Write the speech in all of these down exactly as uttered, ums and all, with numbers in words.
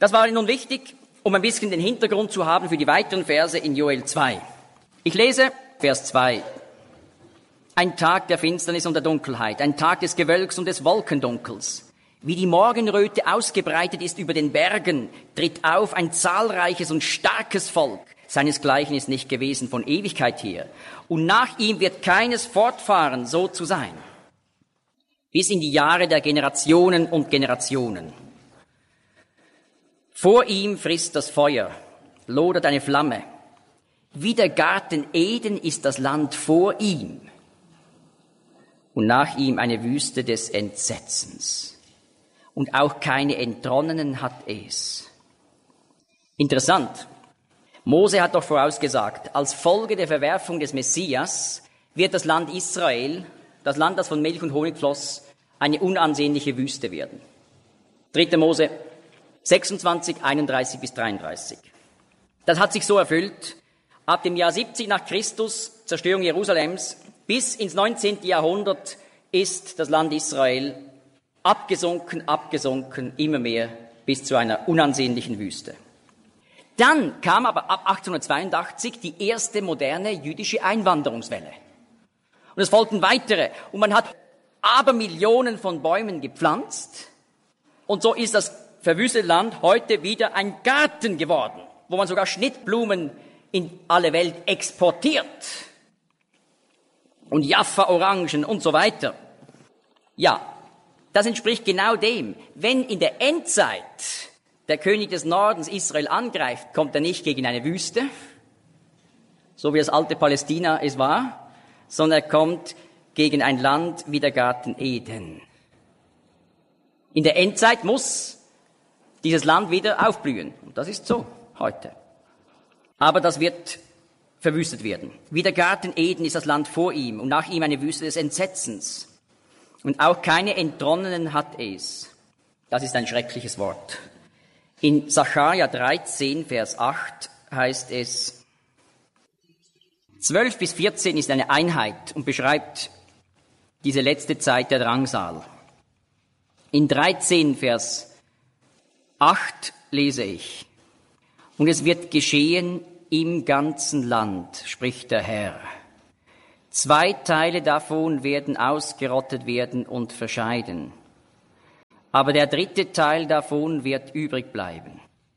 Das war nun wichtig, um ein bisschen den Hintergrund zu haben für die weiteren Verse in Joel zwei. Ich lese Vers zwei. Ein Tag der Finsternis und der Dunkelheit, ein Tag des Gewölks und des Wolkendunkels. Wie die Morgenröte ausgebreitet ist über den Bergen, tritt auf ein zahlreiches und starkes Volk. Seinesgleichen ist nicht gewesen von Ewigkeit her. Und nach ihm wird keines fortfahren, so zu sein. Bis in die Jahre der Generationen und Generationen. Vor ihm frisst das Feuer, lodert eine Flamme. Wie der Garten Eden ist das Land vor ihm. Und nach ihm eine Wüste des Entsetzens. Und auch keine Entronnenen hat es. Interessant. Mose hat doch vorausgesagt, als Folge der Verwerfung des Messias wird das Land Israel, das Land, das von Milch und Honig floss, eine unansehnliche Wüste werden. dritter Mose sechsundzwanzig, einunddreißig bis dreiunddreißig. Das hat sich so erfüllt. Ab dem Jahr siebzig nach Christus, Zerstörung Jerusalems, bis ins neunzehnten Jahrhundert ist das Land Israel abgesunken, abgesunken, immer mehr bis zu einer unansehnlichen Wüste. Dann kam aber ab achtzehnhundertzweiundachtzig die erste moderne jüdische Einwanderungswelle. Und es folgten weitere. Und man hat Abermillionen von Bäumen gepflanzt. Und so ist das verwüstete Land heute wieder ein Garten geworden, wo man sogar Schnittblumen in alle Welt exportiert. Und Jaffa-Orangen und so weiter. Ja, das entspricht genau dem. Wenn in der Endzeit der König des Nordens Israel angreift, kommt er nicht gegen eine Wüste, so wie das alte Palästina es war, sondern er kommt gegen ein Land wie der Garten Eden. In der Endzeit muss dieses Land wieder aufblühen. Und das ist so heute. Aber das wird verwüstet werden. Wie der Garten Eden ist das Land vor ihm und nach ihm eine Wüste des Entsetzens. Und auch keine Entronnenen hat es. Das ist ein schreckliches Wort. In Sacharja dreizehn, Vers acht heißt es, zwölf bis vierzehn ist eine Einheit und beschreibt diese letzte Zeit der Drangsal. In dreizehn, Vers acht lese ich, und es wird geschehen im ganzen Land, spricht der Herr. Zwei Teile davon werden ausgerottet werden und verscheiden. Aber der dritte Teil davon wird übrig bleiben.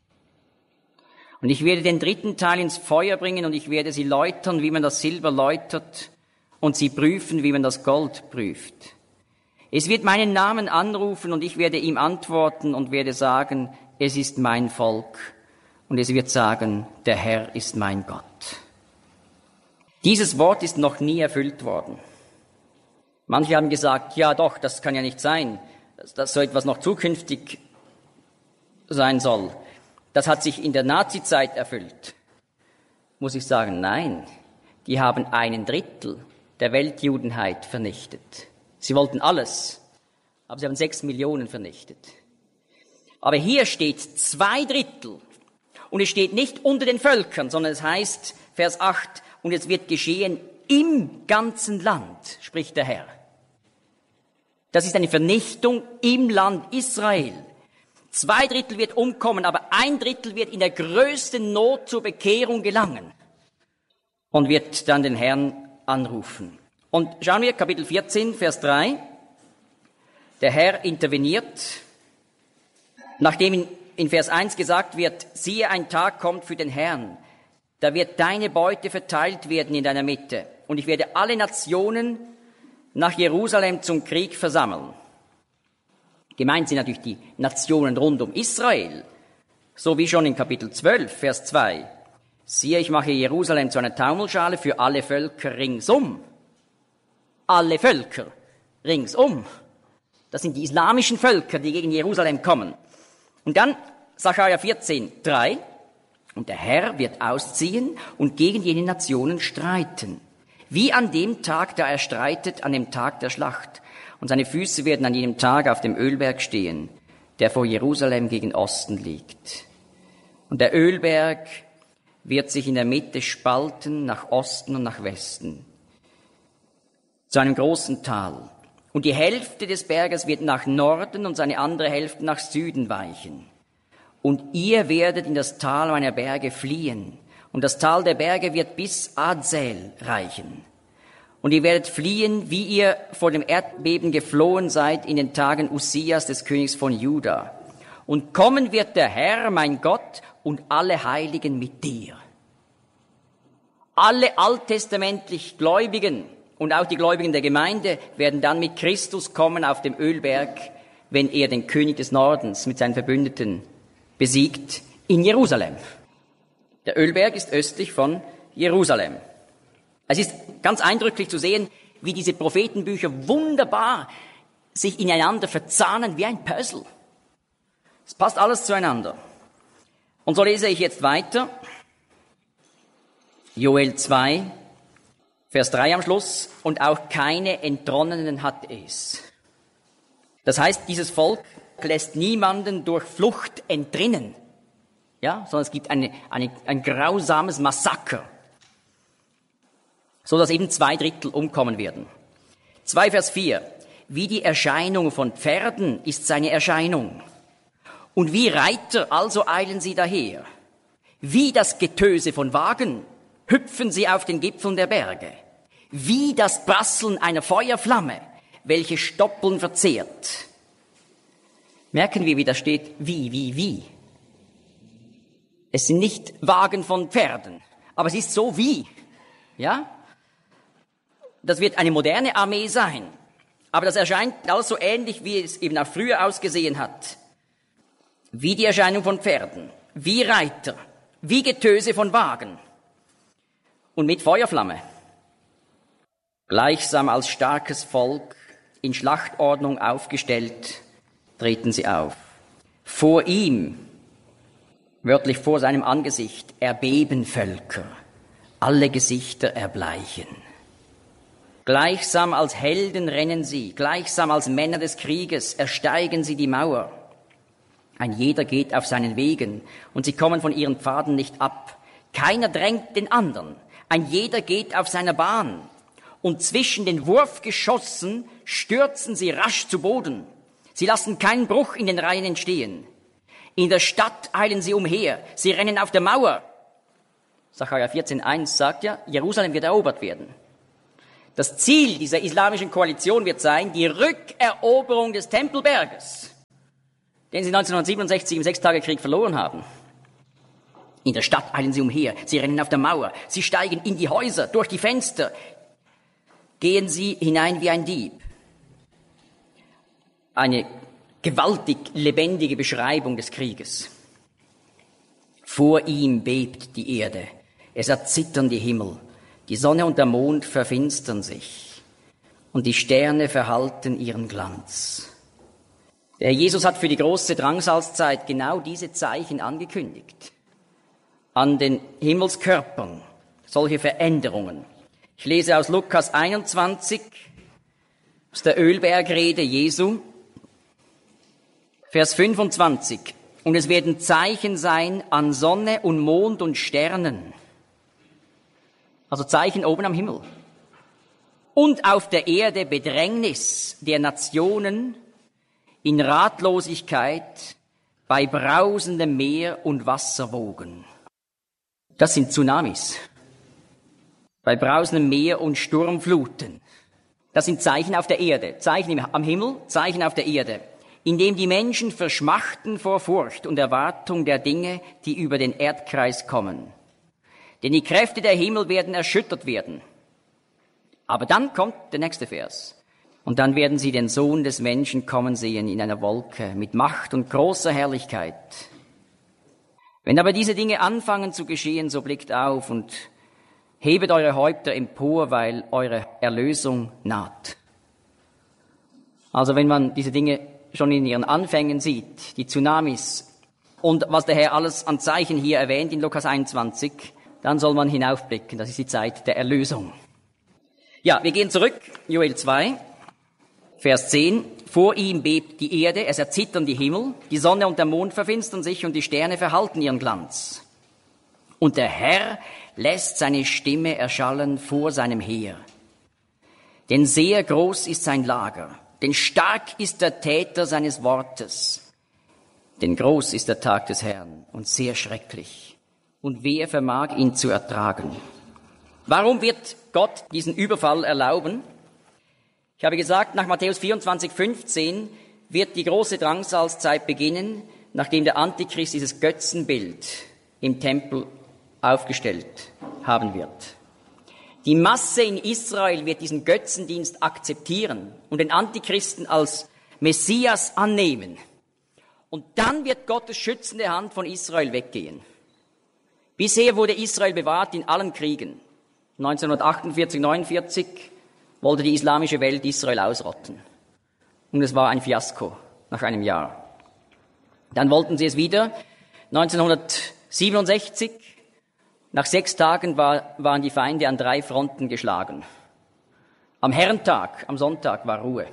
Und ich werde den dritten Teil ins Feuer bringen und ich werde sie läutern, wie man das Silber läutert, und sie prüfen, wie man das Gold prüft. Es wird meinen Namen anrufen und ich werde ihm antworten und werde sagen, es ist mein Volk. Und es wird sagen, der Herr ist mein Gott. Dieses Wort ist noch nie erfüllt worden. Manche haben gesagt, ja doch, das kann ja nicht sein, dass so etwas noch zukünftig sein soll. Das hat sich in der Nazizeit erfüllt. Muss ich sagen, nein, die haben einen Drittel der Weltjudenheit vernichtet. Sie wollten alles, aber sie haben sechs Millionen vernichtet. Aber hier steht zwei Drittel. Und es steht nicht unter den Völkern, sondern es heißt, Vers acht, und es wird geschehen im ganzen Land, spricht der Herr. Das ist eine Vernichtung im Land Israel. Zwei Drittel wird umkommen, aber ein Drittel wird in der größten Not zur Bekehrung gelangen und wird dann den Herrn anrufen. Und schauen wir, Kapitel vierzehn, Vers drei. Der Herr interveniert, nachdem in in Vers eins gesagt wird, siehe, ein Tag kommt für den Herrn, da wird deine Beute verteilt werden in deiner Mitte und ich werde alle Nationen nach Jerusalem zum Krieg versammeln. Gemeint sind natürlich die Nationen rund um Israel, so wie schon in Kapitel zwölf, Vers zwei. Siehe, ich mache Jerusalem zu einer Taumelschale für alle Völker ringsum. Alle Völker ringsum. Das sind die islamischen Völker, die gegen Jerusalem kommen. Und dann Sacharja vierzehn, drei. Und der Herr wird ausziehen und gegen jene Nationen streiten. Wie an dem Tag, da er streitet, an dem Tag der Schlacht. Und seine Füße werden an jenem Tag auf dem Ölberg stehen, der vor Jerusalem gegen Osten liegt. Und der Ölberg wird sich in der Mitte spalten nach Osten und nach Westen, zu einem großen Tal. Und die Hälfte des Berges wird nach Norden und seine andere Hälfte nach Süden weichen. und ihr werdet in das Tal meiner Berge fliehen. Und das Tal der Berge wird bis Azel reichen. Und ihr werdet fliehen, wie ihr vor dem Erdbeben geflohen seid in den Tagen Ussias, des Königs von Juda. Und kommen wird der Herr, mein Gott, und alle Heiligen mit dir. Alle alttestamentlich Gläubigen und auch die Gläubigen der Gemeinde werden dann mit Christus kommen auf dem Ölberg, wenn er den König des Nordens mit seinen Verbündeten besiegt, in Jerusalem. Der Ölberg ist östlich von Jerusalem. Es ist ganz eindrücklich zu sehen, wie diese Prophetenbücher wunderbar sich ineinander verzahnen wie ein Puzzle. Es passt alles zueinander. Und so lese ich jetzt weiter. Joel zwei, Vers drei am Schluss. Und auch keine Entronnenen hat es. Das heißt, dieses Volk lässt niemanden durch Flucht entrinnen. Ja, sondern es gibt eine, eine, ein grausames Massaker. So dass eben zwei Drittel umkommen werden. zwei Vers vier. Wie die Erscheinung von Pferden ist seine Erscheinung. Und wie Reiter also eilen sie daher. Wie das Getöse von Wagen hüpfen sie auf den Gipfeln der Berge. Wie das Prasseln einer Feuerflamme, welche Stoppeln verzehrt. Merken wir, wie da steht, wie, wie, wie. Es sind nicht Wagen von Pferden, aber es ist so wie. Ja? Das wird eine moderne Armee sein. Aber das erscheint alles so ähnlich, wie es eben auch früher ausgesehen hat. Wie die Erscheinung von Pferden, wie Reiter, wie Getöse von Wagen und mit Feuerflamme. Gleichsam als starkes Volk, in Schlachtordnung aufgestellt, treten sie auf. Vor ihm, wörtlich vor seinem Angesicht, erbeben Völker, alle Gesichter erbleichen. Gleichsam als Helden rennen sie, gleichsam als Männer des Krieges ersteigen sie die Mauer. Ein jeder geht auf seinen Wegen, und sie kommen von ihren Pfaden nicht ab. Keiner drängt den anderen, ein jeder geht auf seiner Bahn. Und zwischen den Wurfgeschossen stürzen sie rasch zu Boden. Sie lassen keinen Bruch in den Reihen entstehen. In der Stadt eilen sie umher, sie rennen auf der Mauer. Sacharja vierzehn eins sagt ja, Jerusalem wird erobert werden. Das Ziel dieser islamischen Koalition wird sein, die Rückeroberung des Tempelberges, den sie neunzehnhundertsiebenundsechzig im Sechstagekrieg verloren haben. In der Stadt eilen sie umher, sie rennen auf der Mauer, sie steigen in die Häuser, durch die Fenster, gehen sie hinein wie ein Dieb. Eine gewaltig lebendige Beschreibung des Krieges. Vor ihm bebt die Erde, es erzittern die Himmel, die Sonne und der Mond verfinstern sich und die Sterne verhalten ihren Glanz. Der Jesus hat für die große Drangsalzzeit genau diese Zeichen angekündigt. An den Himmelskörpern solche Veränderungen. Ich lese aus Lukas einundzwanzig, aus der Ölbergrede Jesu, Vers fünfundzwanzig. Und es werden Zeichen sein an Sonne und Mond und Sternen. Also Zeichen oben am Himmel. Und auf der Erde Bedrängnis der Nationen in Ratlosigkeit bei brausendem Meer und Wasserwogen. Das sind Tsunamis. Bei brausendem Meer und Sturmfluten. Das sind Zeichen auf der Erde. Zeichen am Himmel, Zeichen auf der Erde. Indem die Menschen verschmachten vor Furcht und Erwartung der Dinge, die über den Erdkreis kommen. Denn die Kräfte der Himmel werden erschüttert werden. Aber dann kommt der nächste Vers. Und dann werden sie den Sohn des Menschen kommen sehen in einer Wolke mit Macht und großer Herrlichkeit. Wenn aber diese Dinge anfangen zu geschehen, so blickt auf und hebet eure Häupter empor, weil eure Erlösung naht. Also wenn man diese Dinge schon in ihren Anfängen sieht, die Tsunamis und was der Herr alles an Zeichen hier erwähnt in Lukas einundzwanzig, dann soll man hinaufblicken. Das ist die Zeit der Erlösung. Ja, wir gehen zurück. Joel zwei, Vers zehn. Vor ihm bebt die Erde, es erzittern die Himmel, die Sonne und der Mond verfinstern sich und die Sterne verhalten ihren Glanz. Und der Herr lässt seine Stimme erschallen vor seinem Heer. Denn sehr groß ist sein Lager, denn stark ist der Täter seines Wortes. Denn groß ist der Tag des Herrn und sehr schrecklich. Und wer vermag ihn zu ertragen? Warum wird Gott diesen Überfall erlauben? Ich habe gesagt, nach Matthäus vierundzwanzig, fünfzehn wird die große Drangsalzzeit beginnen, nachdem der Antichrist dieses Götzenbild im Tempel aufgestellt haben wird. Die Masse in Israel wird diesen Götzendienst akzeptieren und den Antichristen als Messias annehmen. Und dann wird Gottes schützende Hand von Israel weggehen. Bisher wurde Israel bewahrt in allen Kriegen. neunzehnhundertachtundvierzig, neunundvierzig wollte die islamische Welt Israel ausrotten. Und es war ein Fiasko nach einem Jahr. Dann wollten sie es wieder. neunzehnhundertsiebenundsechzig, nach sechs Tagen war, waren die Feinde an drei Fronten geschlagen. Am Herrentag, am Sonntag war Ruhe.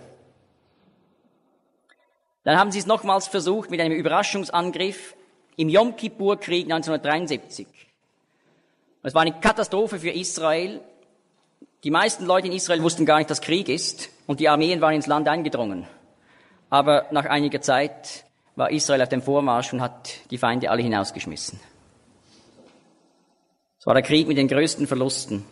Dann haben sie es nochmals versucht mit einem Überraschungsangriff im Jom-Kippur-Krieg neunzehnhundertdreiundsiebzig. Es war eine Katastrophe für Israel. Die meisten Leute in Israel wussten gar nicht, dass Krieg ist, und die Armeen waren ins Land eingedrungen. Aber nach einiger Zeit war Israel auf dem Vormarsch und hat die Feinde alle hinausgeschmissen. Es war der Krieg mit den größten Verlusten.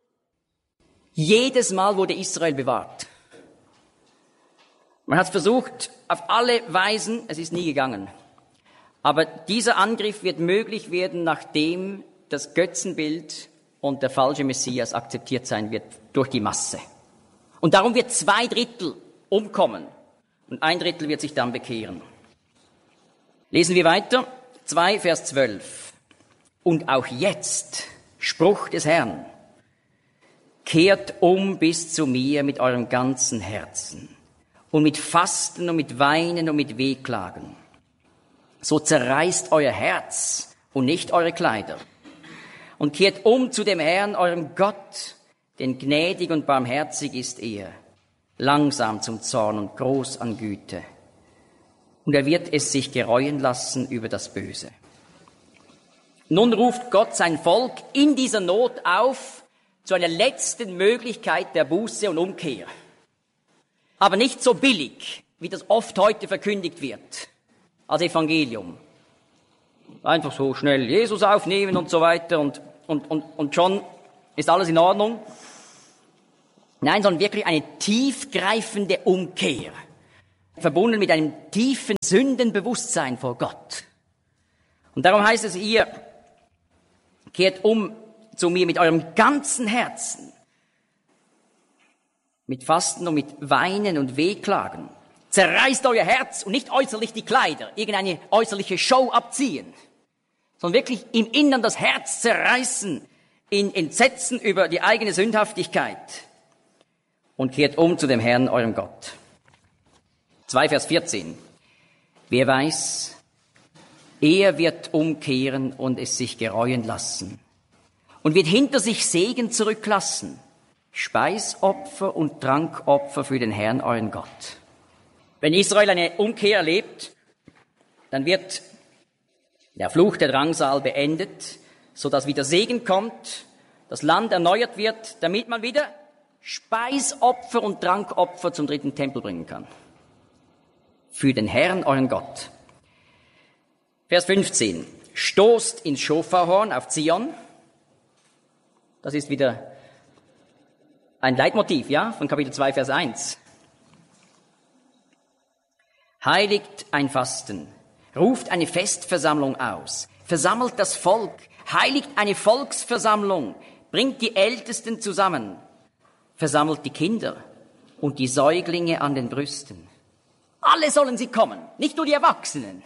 Jedes Mal wurde Israel bewahrt. Man hat versucht, auf alle Weisen, es ist nie gegangen. Aber dieser Angriff wird möglich werden, nachdem das Götzenbild und der falsche Messias akzeptiert sein wird durch die Masse. Und darum wird zwei Drittel umkommen und ein Drittel wird sich dann bekehren. Lesen wir weiter, zwei Vers zwölf. Und auch jetzt, Spruch des Herrn, kehrt um bis zu mir mit eurem ganzen Herzen und mit Fasten und mit Weinen und mit Wehklagen. So zerreißt euer Herz und nicht eure Kleider. Und kehrt um zu dem Herrn, eurem Gott, denn gnädig und barmherzig ist er, langsam zum Zorn und groß an Güte. Und er wird es sich gereuen lassen über das Böse. Nun ruft Gott sein Volk in dieser Not auf zu einer letzten Möglichkeit der Buße und Umkehr. Aber nicht so billig, wie das oft heute verkündigt wird als Evangelium. Einfach so schnell Jesus aufnehmen und so weiter und, und, und, und schon ist alles in Ordnung. Nein, sondern wirklich eine tiefgreifende Umkehr, verbunden mit einem tiefen Sündenbewusstsein vor Gott. Und darum heißt es hier, kehrt um zu mir mit eurem ganzen Herzen, mit Fasten und mit Weinen und Wehklagen. Zerreißt euer Herz und nicht äußerlich die Kleider, irgendeine äußerliche Show abziehen, sondern wirklich im Innern das Herz zerreißen, in Entsetzen über die eigene Sündhaftigkeit und kehrt um zu dem Herrn, eurem Gott. zwei Vers vierzehn. Wer weiß, er wird umkehren und es sich gereuen lassen und wird hinter sich Segen zurücklassen, Speisopfer und Trankopfer für den Herrn, euren Gott. Wenn Israel eine Umkehr erlebt, dann wird der Fluch der Drangsal beendet, sodass wieder Segen kommt, das Land erneuert wird, damit man wieder Speisopfer und Trankopfer zum dritten Tempel bringen kann. Für den Herrn, euren Gott. Vers fünfzehn. Stoßt ins Schofarhorn auf Zion. Das ist wieder ein Leitmotiv, ja, von Kapitel zwei, Vers eins. Heiligt ein Fasten, ruft eine Festversammlung aus, versammelt das Volk, heiligt eine Volksversammlung, bringt die Ältesten zusammen, versammelt die Kinder und die Säuglinge an den Brüsten. Alle sollen sie kommen, nicht nur die Erwachsenen.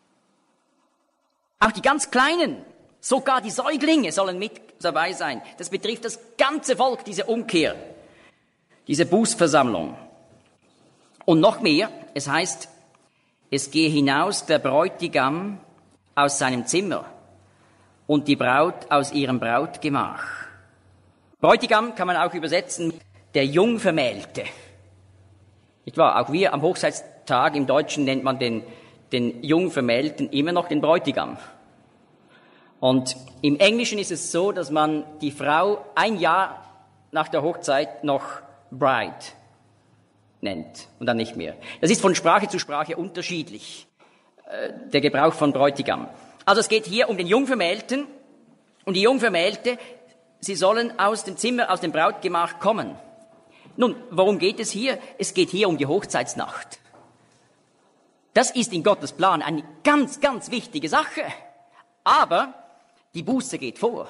Auch die ganz Kleinen, sogar die Säuglinge sollen mit dabei sein. Das betrifft das ganze Volk, diese Umkehr, diese Bußversammlung. Und noch mehr, es heißt, es gehe hinaus der Bräutigam aus seinem Zimmer und die Braut aus ihrem Brautgemach. Bräutigam kann man auch übersetzen, der Jungvermählte. Nicht wahr? Auch wir am Hochzeitstag im Deutschen nennt man den, den Jungvermählten immer noch den Bräutigam. Und im Englischen ist es so, dass man die Frau ein Jahr nach der Hochzeit noch Bride nennt und dann nicht mehr. Das ist von Sprache zu Sprache unterschiedlich. äh, der Gebrauch von Bräutigam. Also es geht hier um den Jungvermählten und die Jungvermählte, sie sollen aus dem Zimmer, aus dem Brautgemach kommen. Nun, worum geht es hier? Es geht hier um die Hochzeitsnacht. Das ist in Gottes Plan eine ganz, ganz wichtige Sache. Aber die Buße geht vor.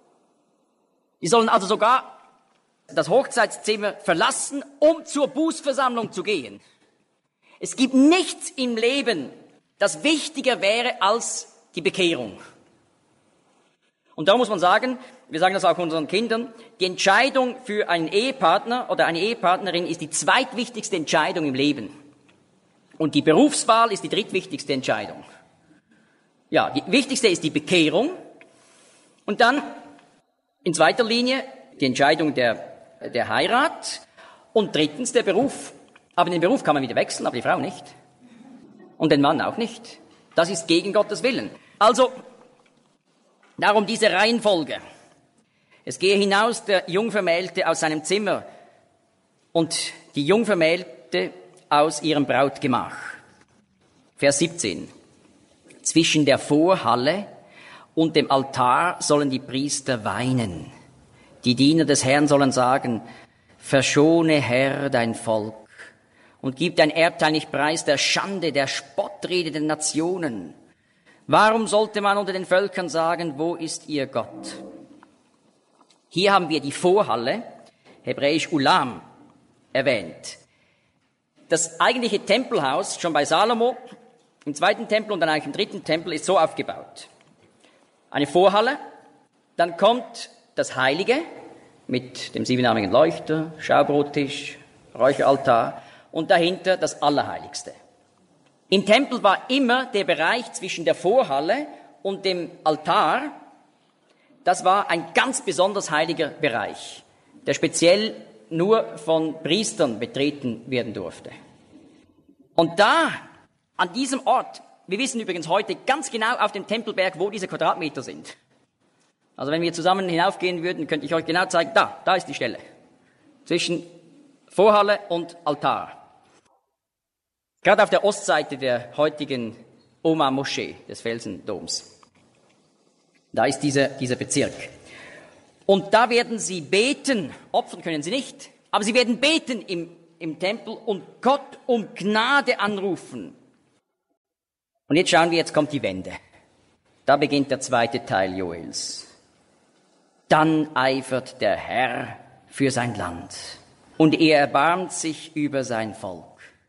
Die sollen also sogar das Hochzeitszimmer verlassen, um zur Bußversammlung zu gehen. Es gibt nichts im Leben, das wichtiger wäre als die Bekehrung. Und da muss man sagen, wir sagen das auch unseren Kindern, die Entscheidung für einen Ehepartner oder eine Ehepartnerin ist die zweitwichtigste Entscheidung im Leben. Und die Berufswahl ist die drittwichtigste Entscheidung. Ja, die wichtigste ist die Bekehrung. Und dann in zweiter Linie die Entscheidung der, der Heirat. Und drittens der Beruf. Aber den Beruf kann man wieder wechseln, aber die Frau nicht. Und den Mann auch nicht. Das ist gegen Gottes Willen. Also, darum diese Reihenfolge. Es gehe hinaus der Jungvermählte aus seinem Zimmer und die Jungvermählte aus ihrem Brautgemach. Vers siebzehn. Zwischen der Vorhalle und dem Altar sollen die Priester weinen. Die Diener des Herrn sollen sagen, verschone Herr dein Volk und gib dein Erbteil nicht preis der Schande, der Spottrede der Nationen. Warum sollte man unter den Völkern sagen, wo ist ihr Gott? Hier haben wir die Vorhalle, hebräisch Ulam, erwähnt. Das eigentliche Tempelhaus, schon bei Salomo, im zweiten Tempel und dann eigentlich im dritten Tempel, ist so aufgebaut. Eine Vorhalle, dann kommt das Heilige mit dem siebenarmigen Leuchter, Schaubrottisch, Räucheraltar und dahinter das Allerheiligste. Im Tempel war immer der Bereich zwischen der Vorhalle und dem Altar, das war ein ganz besonders heiliger Bereich, der speziell nur von Priestern betreten werden durfte. Und da, an diesem Ort, wir wissen übrigens heute ganz genau auf dem Tempelberg, wo diese Quadratmeter sind. Also wenn wir zusammen hinaufgehen würden, könnte ich euch genau zeigen, da, da ist die Stelle. Zwischen Vorhalle und Altar. Gerade auf der Ostseite der heutigen Oma-Moschee des Felsendoms. Da ist dieser, dieser Bezirk. Und da werden sie beten, opfern können sie nicht, aber sie werden beten im, im Tempel und Gott um Gnade anrufen. Und jetzt schauen wir, jetzt kommt die Wende. Da beginnt der zweite Teil Joels. Dann eifert der Herr für sein Land und er erbarmt sich über sein Volk.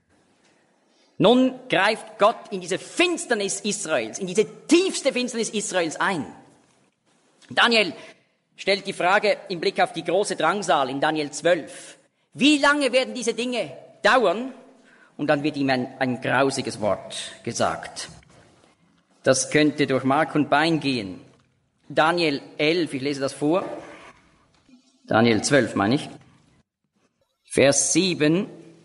Nun greift Gott in diese Finsternis Israels, in diese tiefste Finsternis Israels ein. Daniel stellt die Frage im Blick auf die große Drangsal in Daniel zwölf. Wie lange werden diese Dinge dauern? Und dann wird ihm ein, ein grausiges Wort gesagt. Das könnte durch Mark und Bein gehen. Daniel elf, ich lese das vor. Daniel zwölf meine ich. Vers sieben,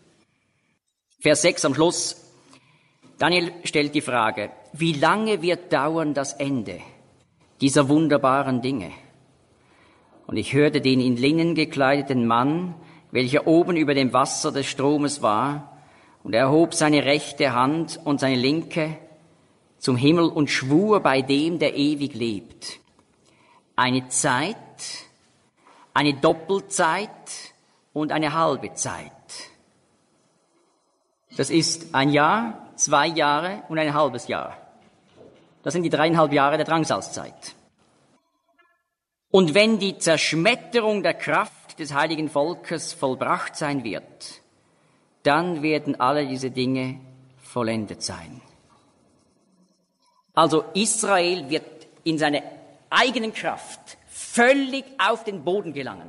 Vers sechs am Schluss. Daniel stellt die Frage, wie lange wird dauern das Ende dieser wunderbaren Dinge? Und ich hörte den in Linnen gekleideten Mann, welcher oben über dem Wasser des Stromes war, und er hob seine rechte Hand und seine linke zum Himmel und schwur bei dem, der ewig lebt. Eine Zeit, eine Doppelzeit und eine halbe Zeit. Das ist ein Jahr, zwei Jahre und ein halbes Jahr. Das sind die dreieinhalb Jahre der Drangsalzzeit. Und wenn die Zerschmetterung der Kraft des heiligen Volkes vollbracht sein wird, dann werden alle diese Dinge vollendet sein. Also Israel wird in seiner eigenen Kraft völlig auf den Boden gelangen.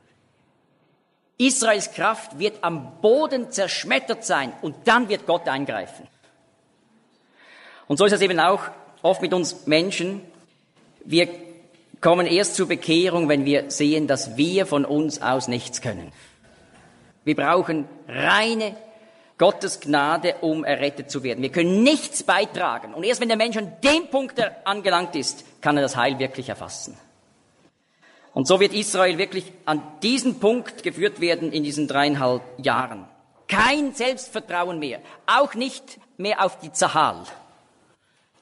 Israels Kraft wird am Boden zerschmettert sein und dann wird Gott eingreifen. Und so ist es eben auch oft mit uns Menschen. Wir kommen erst zur Bekehrung, wenn wir sehen, dass wir von uns aus nichts können. Wir brauchen reine Gottes Gnade, um errettet zu werden. Wir können nichts beitragen. Und erst wenn der Mensch an dem Punkt angelangt ist, kann er das Heil wirklich erfassen. Und so wird Israel wirklich an diesen Punkt geführt werden in diesen dreieinhalb Jahren. Kein Selbstvertrauen mehr, auch nicht mehr auf die Zahal.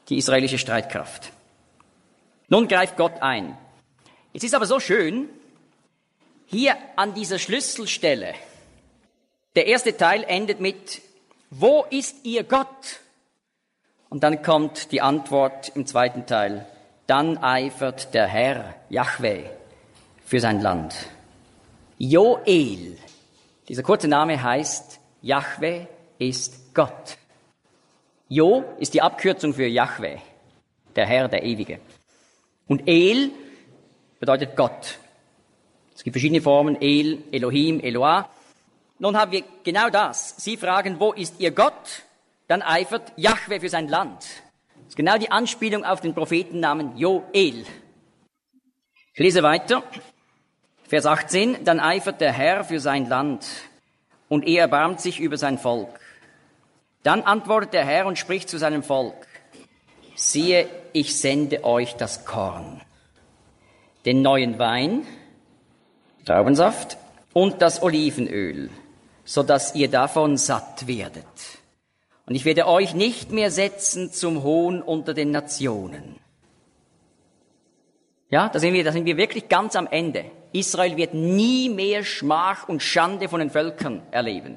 die israelische Streitkraft. Nun greift Gott ein. Es ist aber so schön, hier an dieser Schlüsselstelle, der erste Teil endet mit, wo ist ihr Gott? Und dann kommt die Antwort im zweiten Teil, dann eifert der Herr, Jahwe, für sein Land. Joel, dieser kurze Name heißt, Jahwe ist Gott. Jo ist die Abkürzung für Jahwe, der Herr, der Ewige. Und El bedeutet Gott. Es gibt verschiedene Formen, El, Elohim, Eloah. Nun haben wir genau das. Sie fragen, wo ist ihr Gott? Dann eifert Jahwe für sein Land. Das ist genau die Anspielung auf den Prophetennamen Joel. Ich lese weiter. Vers achtzehn. Dann eifert der Herr für sein Land und er erbarmt sich über sein Volk. Dann antwortet der Herr und spricht zu seinem Volk. Siehe, ich sende euch das Korn, den neuen Wein, Traubensaft und das Olivenöl, so dass ihr davon satt werdet. Und ich werde euch nicht mehr setzen zum Hohn unter den Nationen. Ja, da sind wir, da sind wir wirklich ganz am Ende. Israel wird nie mehr Schmach und Schande von den Völkern erleben.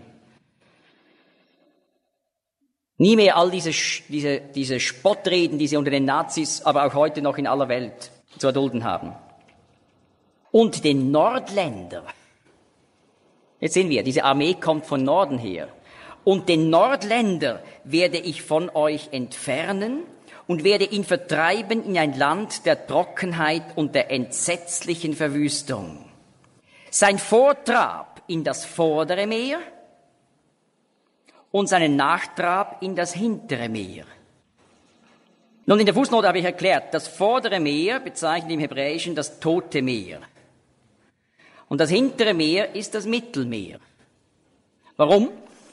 Nie mehr all diese, diese, diese Spottreden, die sie unter den Nazis, aber auch heute noch in aller Welt zu erdulden haben. Und den Nordländer, jetzt sehen wir, diese Armee kommt von Norden her. Und den Nordländer werde ich von euch entfernen und werde ihn vertreiben in ein Land der Trockenheit und der entsetzlichen Verwüstung. Sein Vortrab in das vordere Meer und seinen Nachtrab in das hintere Meer. Nun, in der Fußnote habe ich erklärt, das vordere Meer bezeichnet im Hebräischen das Tote Meer. Und das hintere Meer ist das Mittelmeer. Warum?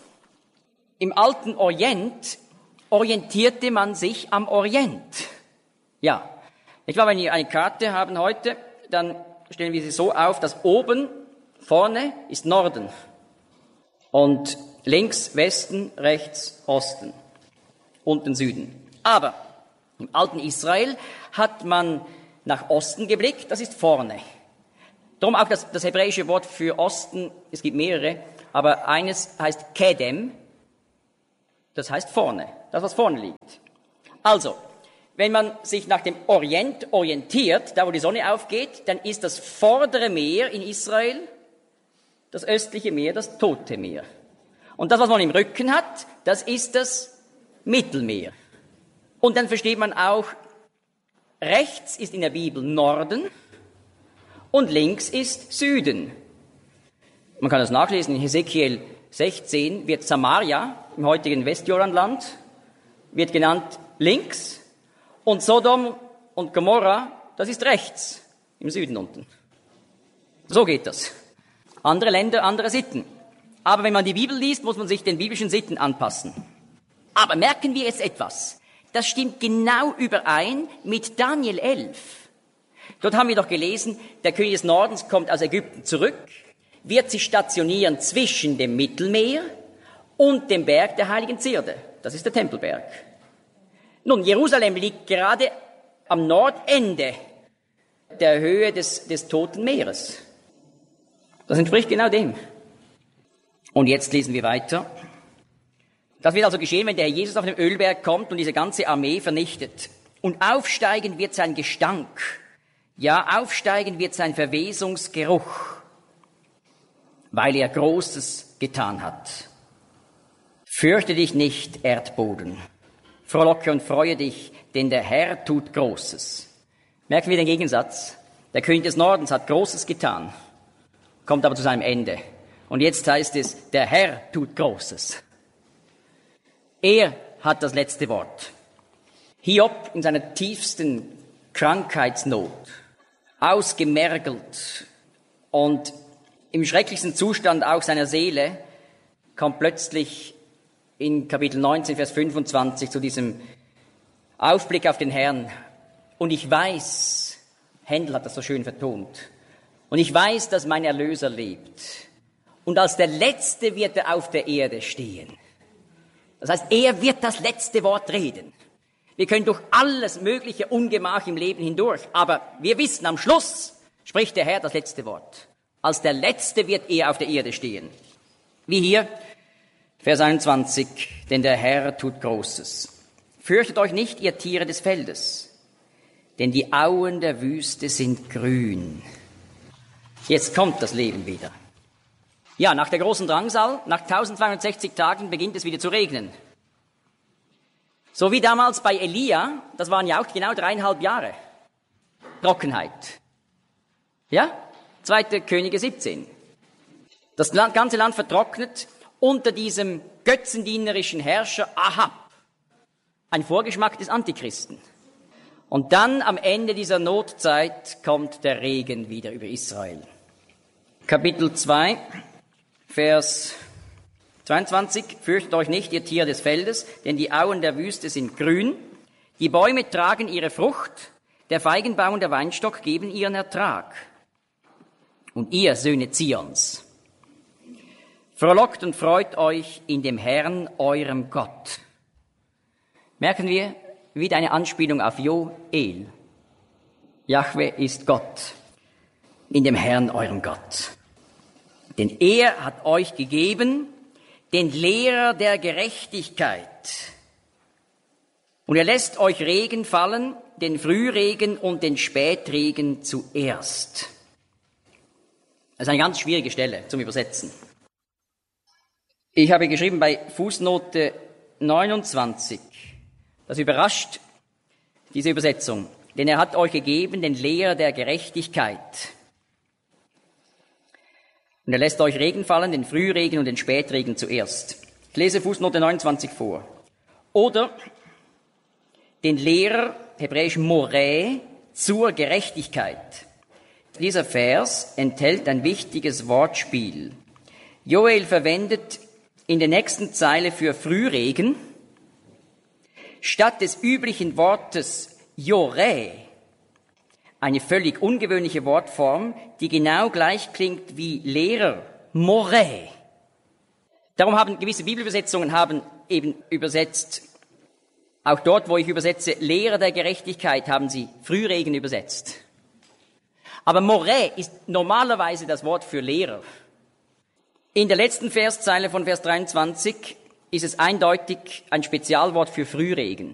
Im alten Orient orientierte man sich am Orient. Ja, ich glaube, wenn wir eine Karte haben heute, dann stellen wir sie so auf, dass oben, vorne ist Norden und links Westen, rechts Osten, unten Süden. Aber im alten Israel hat man nach Osten geblickt, das ist vorne. Darum auch das, das hebräische Wort für Osten, es gibt mehrere, aber eines heißt Kedem, das heißt vorne, das was vorne liegt. Also, wenn man sich nach dem Orient orientiert, da wo die Sonne aufgeht, dann ist das vordere Meer in Israel, das östliche Meer, das Tote Meer. Und das, was man im Rücken hat, das ist das Mittelmeer. Und dann versteht man auch, rechts ist in der Bibel Norden und links ist Süden. Man kann das nachlesen, in Hesekiel sechzehn wird Samaria, im heutigen Westjordanland, wird genannt links und Sodom und Gomorra, das ist rechts, im Süden unten. So geht das. Andere Länder, andere Sitten. Aber wenn man die Bibel liest, muss man sich den biblischen Sitten anpassen. Aber merken wir jetzt etwas. Das stimmt genau überein mit Daniel elf. Dort haben wir doch gelesen, der König des Nordens kommt aus Ägypten zurück, wird sich stationieren zwischen dem Mittelmeer und dem Berg der heiligen Zierde. Das ist der Tempelberg. Nun, Jerusalem liegt gerade am Nordende der Höhe des, des Toten Meeres. Das entspricht genau dem. Und jetzt lesen wir weiter. Das wird also geschehen, wenn der Herr Jesus auf den Ölberg kommt und diese ganze Armee vernichtet. Und aufsteigen wird sein Gestank. Ja, aufsteigen wird sein Verwesungsgeruch, weil er Großes getan hat. Fürchte dich nicht, Erdboden. Frohlocke und freue dich, denn der Herr tut Großes. Merken wir den Gegensatz. Der König des Nordens hat Großes getan, kommt aber zu seinem Ende. Und jetzt heißt es, der Herr tut Großes. Er hat das letzte Wort. Hiob in seiner tiefsten Krankheitsnot, ausgemergelt und im schrecklichsten Zustand auch seiner Seele, kommt plötzlich in Kapitel neunzehn, Vers fünfundzwanzig zu diesem Aufblick auf den Herrn. Und ich weiß, Händel hat das so schön vertont, und ich weiß, dass mein Erlöser lebt. Und als der Letzte wird er auf der Erde stehen. Das heißt, er wird das letzte Wort reden. Wir können durch alles mögliche Ungemach im Leben hindurch. Aber wir wissen, am Schluss spricht der Herr das letzte Wort. Als der Letzte wird er auf der Erde stehen. Wie hier, Vers einundzwanzig, denn der Herr tut Großes. Fürchtet euch nicht, ihr Tiere des Feldes, denn die Auen der Wüste sind grün. Jetzt kommt das Leben wieder. Ja, nach der großen Drangsal, nach eintausendzweihundertsechzig Tagen beginnt es wieder zu regnen. So wie damals bei Elia, das waren ja auch genau dreieinhalb Jahre Trockenheit. Ja, zweite Könige siebzehn. Das ganze Land vertrocknet unter diesem götzendienerischen Herrscher Ahab. Ein Vorgeschmack des Antichristen. Und dann am Ende dieser Notzeit kommt der Regen wieder über Israel. Kapitel zwei, Vers zweiundzwanzig. Fürchtet euch nicht, ihr Tiere des Feldes, denn die Auen der Wüste sind grün. Die Bäume tragen ihre Frucht, der Feigenbaum und der Weinstock geben ihren Ertrag. Und ihr, Söhne Zions, frohlockt und freut euch in dem Herrn, eurem Gott. Merken wir wieder eine Anspielung auf Joel. Jahwe ist Gott, in dem Herrn, eurem Gott. Denn er hat euch gegeben, den Lehrer der Gerechtigkeit. Und er lässt euch Regen fallen, den Frühregen und den Spätregen zuerst. Das ist eine ganz schwierige Stelle zum Übersetzen. Ich habe geschrieben bei Fußnote neunundzwanzig. Das überrascht diese Übersetzung. Denn er hat euch gegeben den Lehrer der Gerechtigkeit. Und er lässt euch Regen fallen, den Frühregen und den Spätregen zuerst. Ich lese Fußnote neunundzwanzig vor. Oder den Lehrer, hebräisch Morä, zur Gerechtigkeit. Dieser Vers enthält ein wichtiges Wortspiel. Joel verwendet in der nächsten Zeile für Frühregen statt des üblichen Wortes Jorä eine völlig ungewöhnliche Wortform, die genau gleich klingt wie Lehrer, Morä. Darum haben gewisse Bibelübersetzungen haben eben übersetzt, auch dort, wo ich übersetze, Lehrer der Gerechtigkeit, haben sie Frühregen übersetzt. Aber Morä ist normalerweise das Wort für Lehrer. In der letzten Verszeile von Vers dreiundzwanzig ist es eindeutig ein Spezialwort für Frühregen.